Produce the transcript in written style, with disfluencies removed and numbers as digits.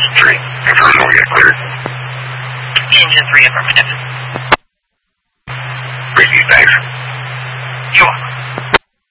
Engine 3. Conversion will get cleared. Engine 3, affirmative. Repeat, thanks.